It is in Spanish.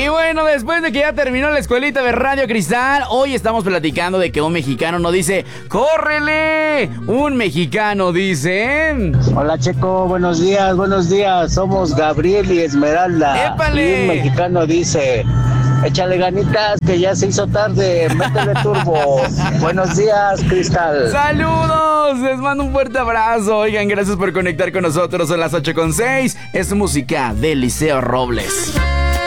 Y bueno, después de que ya terminó la escuelita de Radio Cristal, hoy estamos platicando de que un mexicano no dice ¡córrele! Un mexicano dice... Hola Checo, buenos días, somos Gabriel y Esmeralda. ¡Épale! Y un mexicano dice, échale ganitas que ya se hizo tarde, métele turbo. Buenos días, Cristal. ¡Saludos! Les mando un fuerte abrazo. Oigan, gracias por conectar con nosotros. Son las 8:06. Es música de Eliseo Robles.